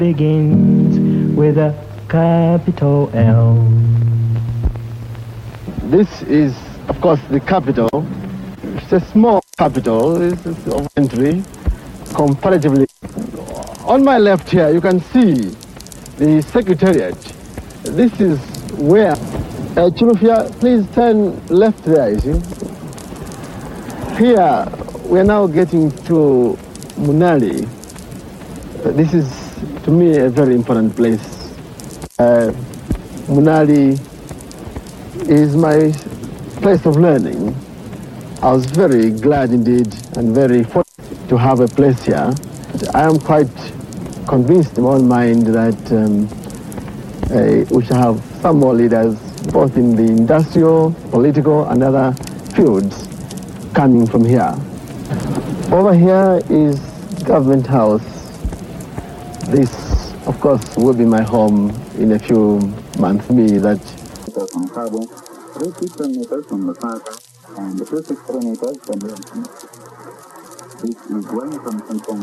begins with a capital L. This is, of course, the capital. It's a small capital. It's of entry, comparatively. On my left here, you can see the secretariat. This is where Chilufya, please turn left there, you see. Here, we're now getting to Munali. This is, to me, a very important place. Munali is my place of learning. I was very glad indeed and very fortunate to have a place here. I am quite convinced in my own mind that we shall have some more leaders, both in the industrial, political, and other fields, coming from here. Over here is Government House. This, of course, will be my home in a few months. From Kabul, 3 kilometers from the Lusaka, and 2 kilometers from This is going from Hong Kong.